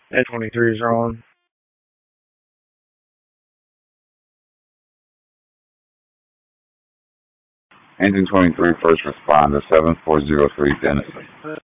At 23 is on. Engine 23, first responder, 7403 Denison.